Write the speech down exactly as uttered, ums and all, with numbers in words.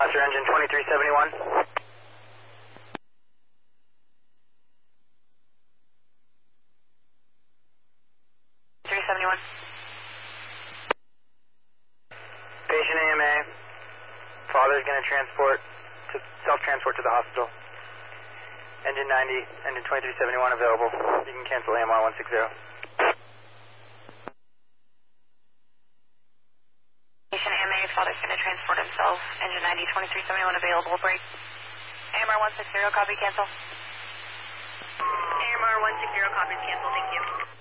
Master engine twenty-three seventy-one. three seventy-one. Patient A M A. Father's going to transport, to self-transport to the hospital. Engine ninety, engine twenty-three seventy-one available. You can cancel A M R one sixty. Patient A M A, father's going to transport himself. Engine ninety, twenty-three seventy-one available. Break. A M R one sixty, copy, cancel. A M R one sixty, copy, cancel, thank you.